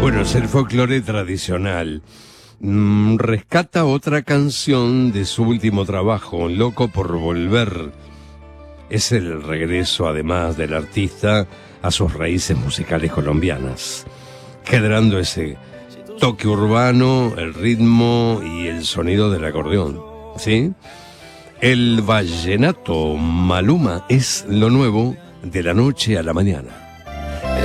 Bueno, es el folclore tradicional. Rescata otra canción de su último trabajo, Loco por Volver. Es el regreso, además, del artista a sus raíces musicales colombianas, generando ese toque urbano, el ritmo y el sonido del acordeón, ¿sí? El vallenato Maluma es lo nuevo de la noche a la mañana.